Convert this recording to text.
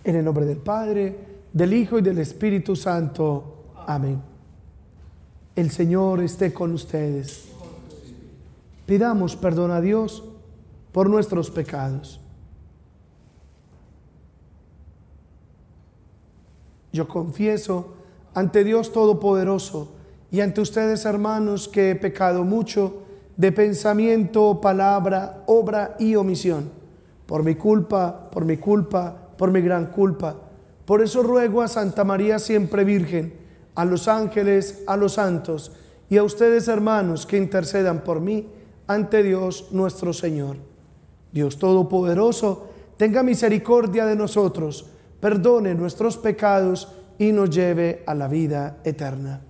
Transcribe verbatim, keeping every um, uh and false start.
En el nombre del Padre, del Hijo y del Espíritu Santo. Amén. El Señor esté con ustedes. Pidamos perdón a Dios por nuestros pecados. Yo confieso ante Dios Todopoderoso y ante ustedes, hermanos, que he pecado mucho de pensamiento, palabra, obra y omisión. Por mi culpa, por mi culpa, por mi gran culpa. Por eso ruego a Santa María siempre Virgen, a los ángeles, a los santos y a ustedes, hermanos, que intercedan por mí ante Dios nuestro Señor. Dios Todopoderoso, tenga misericordia de nosotros, perdone nuestros pecados y nos lleve a la vida eterna.